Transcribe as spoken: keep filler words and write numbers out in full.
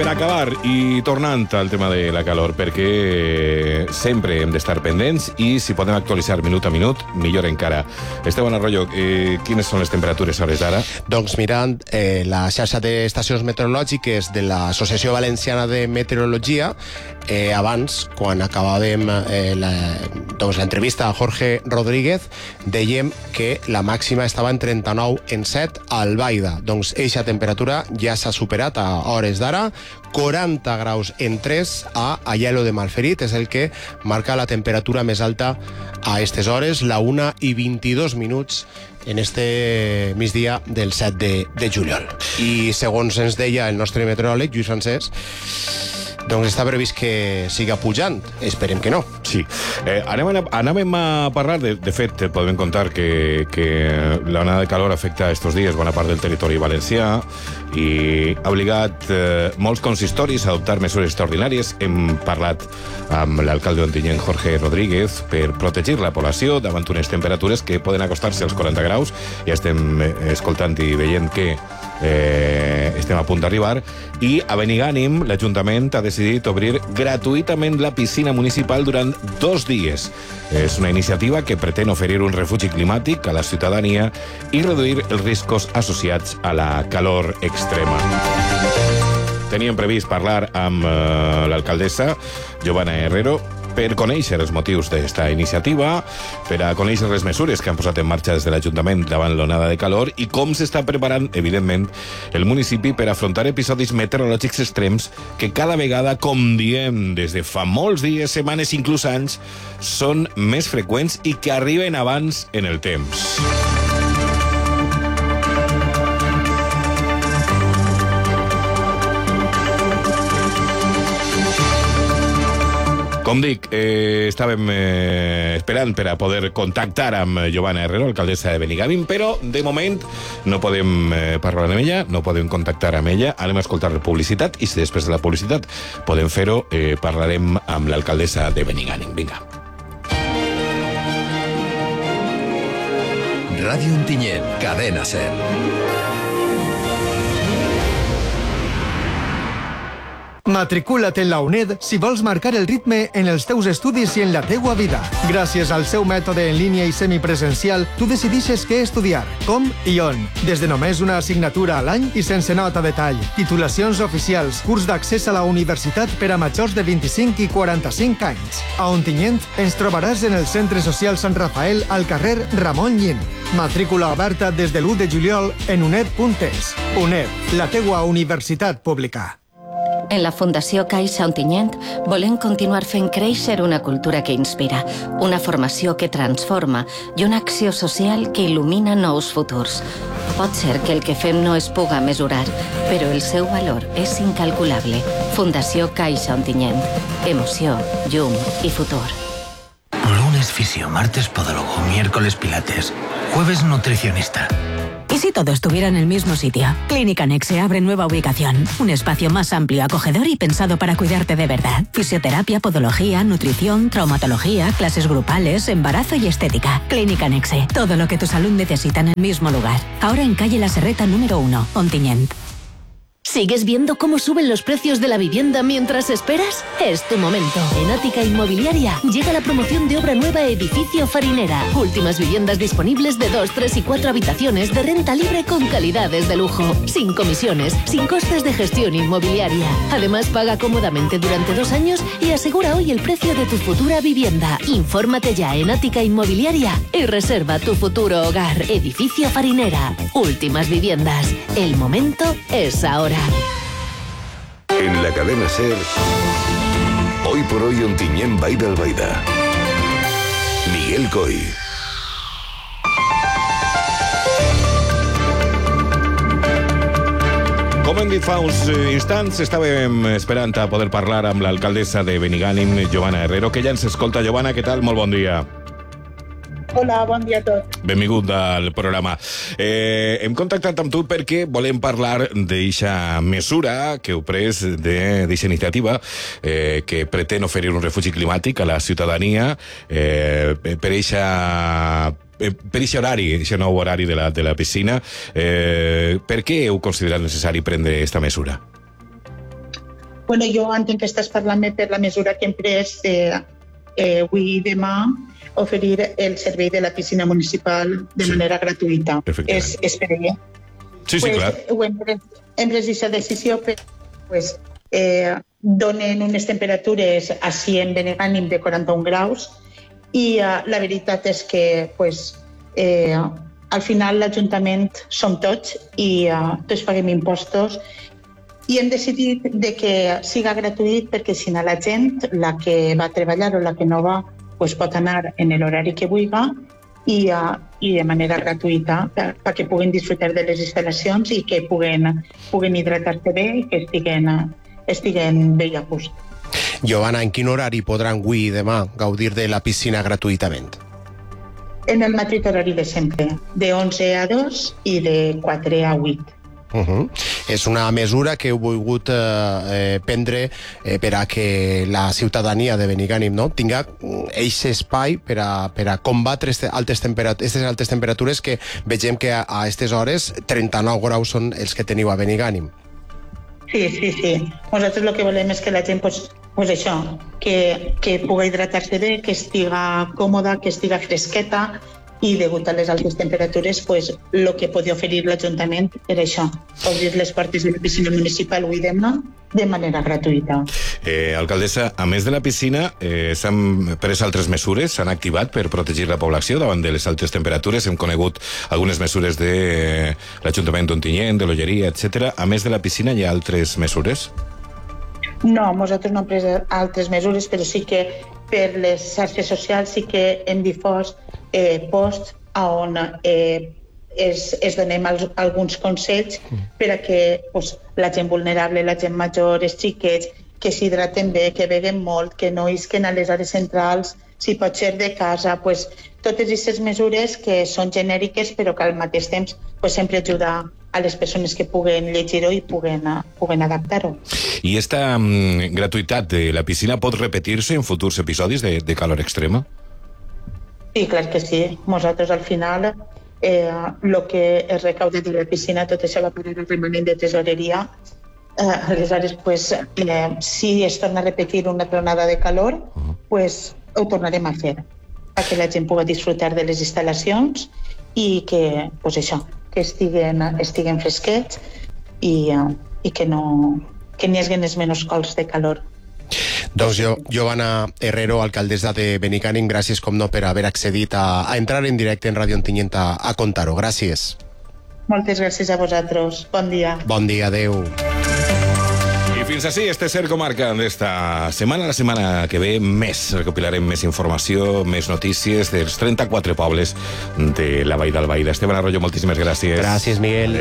per acabar, i tornant al tema de la calor, perquè sempre hem d'estar pendents i si podem actualitzar minut a minut, millor encara. Esteban Arroyo, eh, quines són les temperatures a hores d'ara? Doncs mirant eh, la xarxa d'estacions meteorològiques de l'Associació Valenciana de Meteorologia, eh, abans, quan acabàvem eh, la, doncs, l'entrevista a Jorge Rodríguez, dèiem que la màxima estava en trenta-nou en set a Albaida. Doncs eixa temperatura ja s'ha superat a hores d'ara, quaranta graus en tres a Aielo de Malferit, és el que marca la temperatura més alta a aquestes hores, la una i vint-i-dos minuts en este migdia del set de, de juliol. I segons ens deia el nostre meteoròleg, Lluís Francesc, doncs està previst que siga pujant. Esperem que no. Sí. Eh, anem a, anàvem a parlar, de, de fet, podem contar que, que la onada de calor afecta estos dies bona part del territori valencià i ha obligat eh, molts consistoris a adoptar mesures extraordinàries. Hem parlat amb l'alcalde d'Ontinyent, Jorge Rodríguez, per protegir la població davant unes temperatures que poden acostar-se als quaranta graus. Ja estem escoltant i veient que Eh, estem a punt d'arribar, i a Benigànim l'Ajuntament ha decidit obrir gratuïtament la piscina municipal durant dos dies. És una iniciativa que pretén oferir un refugi climàtic a la ciutadania i reduir els riscos associats a la calor extrema. Teníem previst parlar amb eh, l'alcaldessa Giovanna Herrero per conèixer els motius d'esta iniciativa, per a conèixer les mesures que han posat en marxa des de l'Ajuntament davant l'onada de calor i com s'està preparant, evidentment, el municipi per afrontar episodis meteorològics extrems que cada vegada, com diem des de fa molts dies, setmanes, inclús anys, són més freqüents i que arriben abans en el temps. Com dic, eh, estàvem eh, esperant per a poder contactar amb Giovanna Herrero, alcaldessa de Benigànim, però de moment no podem eh, parlar amb ella, no podem contactar amb ella. Anem a escoltar la publicitat i si després de la publicitat podem fer-ho, eh, parlarem amb l'alcaldessa de Benigànim. Vinga. Ràdio Ontinyent, Cadena Ser. Matricula't en la UNED si vols marcar el ritme en els teus estudis i en la teua vida. Gràcies al seu mètode en línia i semipresencial, tu decidixes què estudiar, com i on. Des de només una assignatura a l'any i sense nota de tall. Titulacions oficials, curs d'accés a la universitat per a majors de vint-i-cinc i quaranta-cinc anys. A Ontinyent ens trobaràs en el Centre Social Sant Rafael al carrer Ramon Llim. Matrícula oberta des de l'u de juliol en uned punt es. UNED, la teua universitat pública. En la Fundació Caixa Ontinyent volem continuar fent créixer una cultura que inspira, una formació que transforma i una acció social que il·lumina nous futurs. Pot ser que el que fem no es puga mesurar, però el seu valor és incalculable. Fundació Caixa Ontinyent. Emoció, llum i futur. Lunes fisio, martes podólogo, miércoles pilates, jueves nutricionista. ¿Y si todo estuviera en el mismo sitio? Clínica Nexe abre nueva ubicación. Un espacio más amplio, acogedor y pensado para cuidarte de verdad. Fisioterapia, podología, nutrición, traumatología, clases grupales, embarazo y estética. Clínica Nexe. Todo lo que tu salud necesita en el mismo lugar. Ahora en calle La Serreta número uno, Ontinyent. ¿Sigues viendo cómo suben los precios de la vivienda mientras esperas? Es tu momento. En Ática Inmobiliaria llega la promoción de obra nueva Edificio Farinera. Últimas viviendas disponibles de dos, tres y cuatro habitaciones de renta libre con calidades de lujo. Sin comisiones, sin costes de gestión inmobiliaria. Además, paga cómodamente durante dos años y asegura hoy el precio de tu futura vivienda. Infórmate ya en Ática Inmobiliaria y reserva tu futuro hogar. Edificio Farinera. Últimas viviendas. El momento es ahora. En la cadena Ser, hoy por hoy Ontinyent Baida Albaida. Miguel Coy. Com hem dit fa uns instants, estàvem esperant a poder parlar amb l'alcaldessa de Benigànim, Giovanna Herrero, que ja ens escolta. Giovanna, què tal? Molt bon dia. Hola, bon dia a tots. Benvingut al programa. Eh, hem contactat amb tu perquè volem parlar d'eixa mesura que heu pres, d'eixa iniciativa eh, que pretén oferir un refugi climàtic a la ciutadania eh, per eixa per aquest horari, aquest nou horari de la, de la piscina. Eh, per què heu considerat necessari prendre aquesta mesura? Bueno, jo entenc que estàs parlant per la mesura que hem pres de eh, avui i demà oferir el servei de la piscina municipal de Sí. manera gratuïta. És, és per ella. Sí, sí, pues, clar. Ho hem pres, hem pres aquesta decisió perquè pues, eh, donen unes temperatures així en Benigànim de quaranta-un graus i eh, la veritat és que pues, eh, al final l'Ajuntament som tots i eh, tots paguem impostos i hem decidit de que siga gratuït perquè si no la gent, la que va treballar o la que no va, pues, pot anar en l'horari que vulgui i, uh, i de manera gratuïta per, perquè puguen disfrutar de les instal·lacions i que puguen, puguen hidratar-se bé i que estiguen, estiguen bé i a gust. Giovanna, en quin horari podran avui i demà gaudir de la piscina gratuïtament? En el mateix horari de sempre, de onze a dos i de quatre a vuit. Uh -huh. És una mesura que heu volgut eh, eh, prendre eh, per a que la ciutadania de Benigànim, no?, tinga aquest espai per a, per a combatre aquestes altes, temperat altes temperatures que vegem que a aquestes hores trenta-nou graus són els que teniu a Benigànim. Sí, sí, sí. Nosaltres el que volem és que la gent, pues, pues això, que, que pugui hidratar-se bé, que estiga còmoda, que estiga fresqueta, i degut a les altes temperatures, pues, el que podia oferir l'Ajuntament era això, obrir les portes de la piscina municipal avui demà de manera gratuïta. Eh, alcaldessa, a més de la piscina, eh, s'han pres altres mesures, s'han activat per protegir la població davant de les altes temperatures. Hem conegut algunes mesures de eh, l'Ajuntament d'Ontinyent, de l'Olleria, etcètera. A més de la piscina, hi ha altres mesures? No, nosaltres no hem pres altres mesures, però sí que per les xarxes socials sí que hem difós eh, posts on eh, es, es donem als, alguns consells per a que pues, la gent vulnerable, la gent major, els xiquets, que s'hidraten bé, que beguen molt, que no isquen a les hores centrals, si pot ser de casa, pues, totes aquestes mesures que són genèriques però que al mateix temps pues, sempre ajudar a les persones que puguen llegir-ho i puguen, puguen adaptar-ho. I esta mm, gratuïtat de la piscina pot repetir-se en futurs episodis de, de calor extrema? Sí, clar que sí. Nosaltres al final eh, el que es recauda de la piscina, tot això va parar el remanent de tesoreria. Eh, aleshores, pues, eh, si es torna a repetir una tronada de calor, uh-huh. pues, ho tornarem a fer perquè la gent pugui disfrutar de les instal·lacions i que, pues, això, que estiguen, estiguen fresquets i, uh, i que, no, que n'hi hagi menys cols de calor. Doncs jo, Giovanna Herrero, alcaldessa de Benigànim, gràcies com no per haver accedit a, a entrar en directe en Ràdio Ontinyent a, a contar-ho. Gràcies. Moltes gràcies a vosaltres. Bon dia. Bon dia, adeu. I fins així este Ser Comarca d'esta setmana. La setmana que ve més recopilarem més informació, més notícies dels trenta-quatre pobles de la Vall d'Albaida. Esteban Arroyo, moltíssimes gràcies. Gràcies, Miguel.